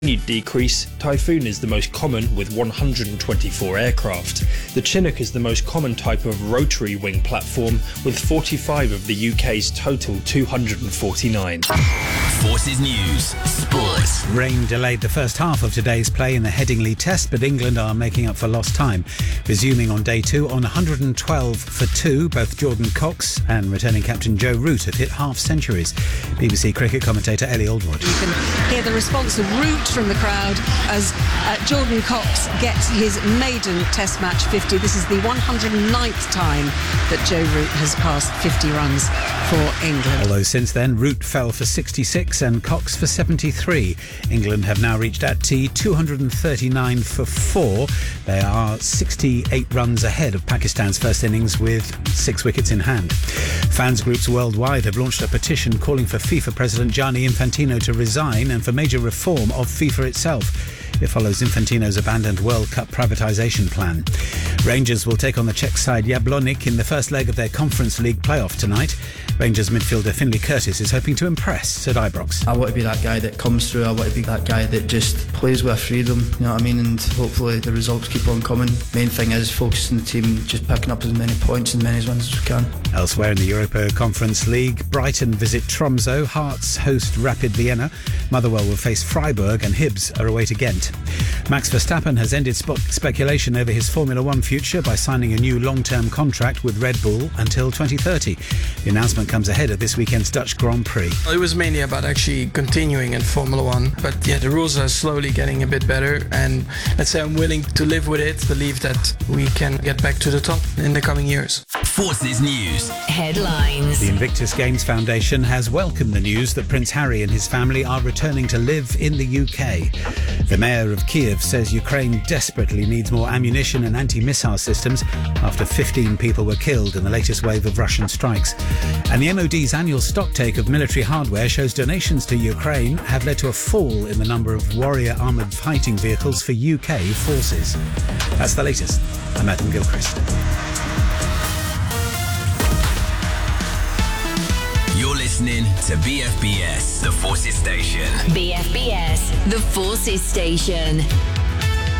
decrease. Typhoon is the most common with 124 aircraft. The Chinook is the most common type of rotary wing platform with 45 of the UK's total 249. Forces News Sports. Rain delayed the first half of today's play in the Headingley Test, but England are making up for lost time. Resuming on day 2 on 112 for 2, both Jordan Cox and returning captain Joe Root have hit half centuries. BBC cricket commentator Ellie Aldwood. You can hear the response of Root from the crowd as Jordan Cox gets his maiden Test match 50. This is the 109th time that Joe Root has passed 50 runs for England. Although since then, Root fell for 66 and Cox for 73. England have now reached at tea 239 for 4. They are 68 runs ahead of Pakistan's first innings with 6 wickets in hand. Fans groups worldwide have launched a petition calling for FIFA President Gianni Infantino to resign and for major reform of FIFA itself. It follows Infantino's abandoned World Cup privatisation plan. Rangers will take on the Czech side Jablonec in the first leg of their Conference League playoff tonight. Rangers midfielder Finlay Curtis is hoping to impress at Ibrox. I want to be that guy that comes through. I want to be that guy that just plays with freedom, you know what I mean, and hopefully the results keep on coming. Main thing is focusing the team, just picking up as many points and many wins as we can. Elsewhere in the Europa Conference League, Brighton visit Tromsø, Hearts host Rapid Vienna, Motherwell will face Freiburg and Hibs are away to Ghent. Max Verstappen has ended speculation over his Formula One future by signing a new long-term contract with Red Bull until 2030. The announcement comes ahead of this weekend's Dutch Grand Prix. It was mainly about actually continuing in Formula One, but yeah, the rules are slowly getting a bit better, and let's say I'm willing to live with it, believe that we can get back to the top in the coming years. Forces News Headlines. The Invictus Games Foundation has welcomed the news that Prince Harry and his family are returning to live in the UK. The mayor of Kiev says Ukraine desperately needs more ammunition and anti-missile systems after 15 people were killed in the latest wave of Russian strikes. And the MOD's annual stocktake of military hardware shows donations to Ukraine have led to a fall in the number of Warrior armoured fighting vehicles for UK forces. That's the latest. I'm Adam Gilchrist. You're listening to BFBS, the Forces Station. BFBS, the Forces Station.